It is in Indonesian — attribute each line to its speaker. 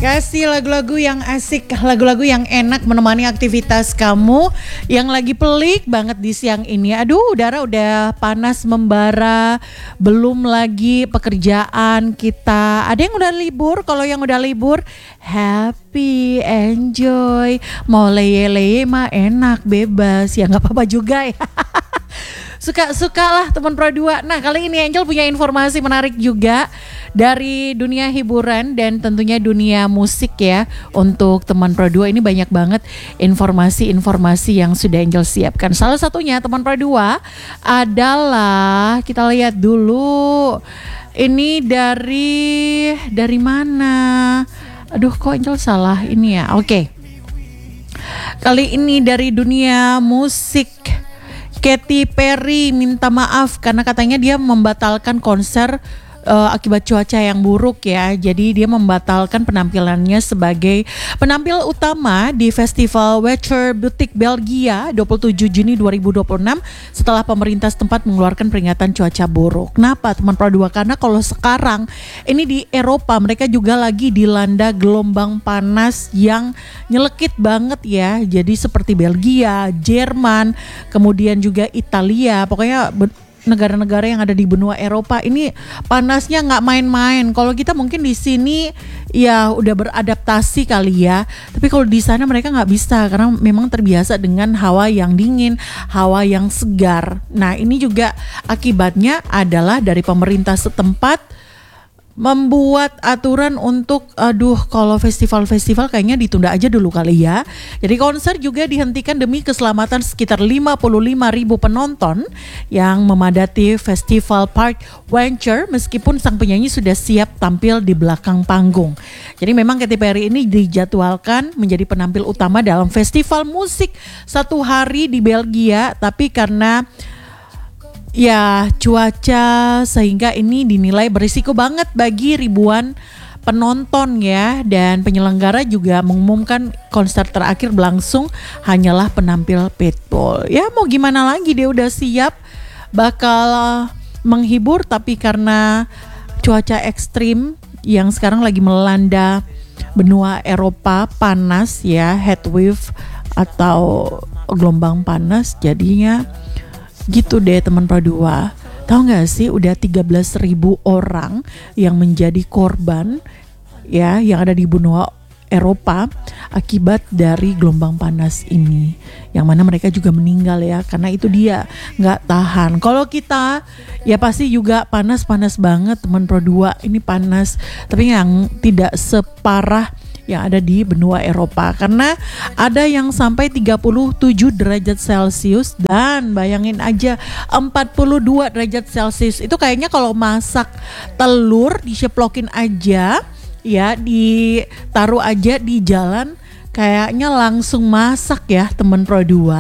Speaker 1: Kasih lagu-lagu yang asik, lagu-lagu yang enak menemani aktivitas kamu yang lagi pelik banget di siang ini. Aduh, udara udah panas membara, belum lagi pekerjaan kita. Ada yang udah libur, kalau yang udah libur happy, enjoy. Mau leye-leye mah enak, bebas. Ya gak apa-apa juga ya. Suka-suka lah teman Pro 2. Nah, kali ini Angel punya informasi menarik juga dari dunia hiburan dan tentunya dunia musik ya. Untuk teman Pro 2 ini banyak banget informasi-informasi yang sudah Angel siapkan. Salah satunya teman Pro 2 adalah, kita lihat dulu. Ini dari mana? Aduh, kok Angel salah ini ya. Oke. Kali ini dari dunia musik. Katy Perry minta maaf karena katanya dia membatalkan konser akibat cuaca yang buruk ya. Jadi dia membatalkan penampilannya sebagai penampil utama di Festival Water Butik Belgia 27 Juni 2026 setelah pemerintah setempat mengeluarkan peringatan cuaca buruk. Kenapa teman Pro 2? Karena kalau sekarang ini di Eropa mereka juga lagi dilanda gelombang panas yang nyelekit banget ya. Jadi seperti Belgia, Jerman, kemudian juga Italia, pokoknya negara-negara yang ada di benua Eropa ini panasnya nggak main-main. Kalau kita mungkin di sini ya udah beradaptasi kali ya, tapi kalau di sana mereka nggak bisa karena memang terbiasa dengan hawa yang dingin, hawa yang segar. Nah, ini juga akibatnya adalah dari pemerintah setempat membuat aturan untuk kalau festival-festival kayaknya ditunda aja dulu kali ya. Jadi konser juga dihentikan demi keselamatan sekitar 55.000 penonton yang memadati Festival Park Venture meskipun sang penyanyi sudah siap tampil di belakang panggung. Jadi memang Katy Perry ini dijadwalkan menjadi penampil utama dalam festival musik 1 hari di Belgia, tapi karena ya cuaca sehingga ini dinilai berisiko banget bagi ribuan penonton ya. Dan penyelenggara juga mengumumkan konser terakhir berlangsung hanyalah penampil Pitbull. Ya mau gimana lagi, dia udah siap bakal menghibur, tapi karena cuaca ekstrim yang sekarang lagi melanda benua Eropa, panas ya, heatwave atau gelombang panas, jadinya gitu deh teman Pro 2. Tahu gak sih udah 13.000 orang yang menjadi korban ya yang ada di benua Eropa akibat dari gelombang panas ini, yang mana mereka juga meninggal ya karena itu dia nggak tahan. Kalau kita ya pasti juga panas banget teman Pro 2, ini panas tapi yang tidak separah yang ada di benua Eropa karena ada yang sampai 37 derajat Celcius dan bayangin aja 42 derajat Celcius. Itu kayaknya kalau masak telur diceplokin aja ya, ditaruh aja di jalan kayaknya langsung masak ya teman Pro 2.